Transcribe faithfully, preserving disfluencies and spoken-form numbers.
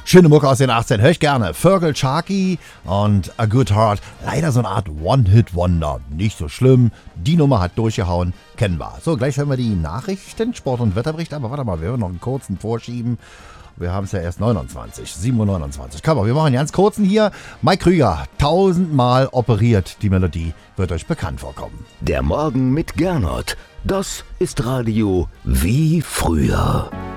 Schöne Mucke aus den achtzehn, höre ich gerne. Fergal Sharkey und A Good Heart. Leider so eine Art One-Hit-Wonder. Nicht so schlimm. Die Nummer hat durchgehauen. Kennen wir. So, gleich hören wir die Nachrichten, Sport- und Wetterbericht. Aber warte mal, wir werden noch einen kurzen vorschieben. Wir haben es ja erst neunundzwanzig, sieben Uhr neunundzwanzig. Komm mal, wir machen einen ganz kurzen hier. Mike Krüger, tausendmal operiert. Die Melodie wird euch bekannt vorkommen. Der Morgen mit Gernot. Das ist Radio wie früher.